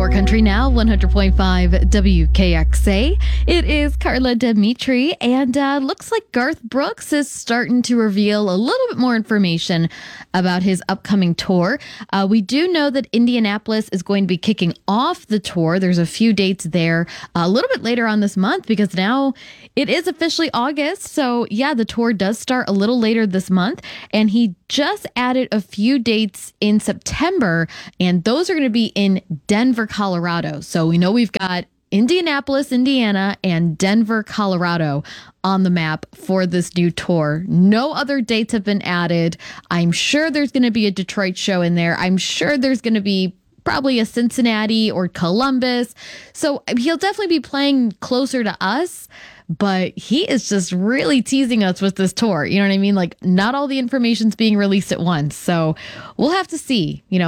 More Country Now, 100.5 WKXA. It is Carla Dimitri, and looks like Garth Brooks is starting to reveal a little bit more information about his upcoming tour. We do know that Indianapolis is going to be kicking off the tour. There's a few dates there a little bit later on this month because now it is officially August. So yeah, the tour does start a little later this month, and he just added a few dates in September, and those are going to be in Denver, Colorado. So we know we've got Indianapolis, Indiana, and Denver, Colorado on the map for this new tour. No other dates have been added. I'm sure there's going to be a Detroit show in there. I'm sure there's going to be probably a Cincinnati or Columbus. So he'll definitely be playing closer to us, but he is just really teasing us with this tour. You know what I mean? Like, not all the information's being released at once. So we'll have to see,